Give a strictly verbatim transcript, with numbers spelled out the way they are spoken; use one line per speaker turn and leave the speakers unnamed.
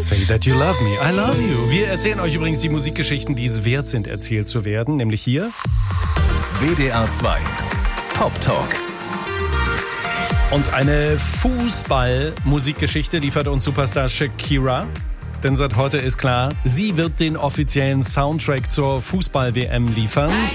Say that you love me, I love you. Wir erzählen euch übrigens die Musikgeschichten, die es wert sind, erzählt zu werden. Nämlich hier.
W D R zwei Pop Talk.
Und eine Fußball-Musikgeschichte liefert uns Superstar Shakira. Denn seit heute ist klar, sie wird den offiziellen Soundtrack zur Fußball-W M liefern.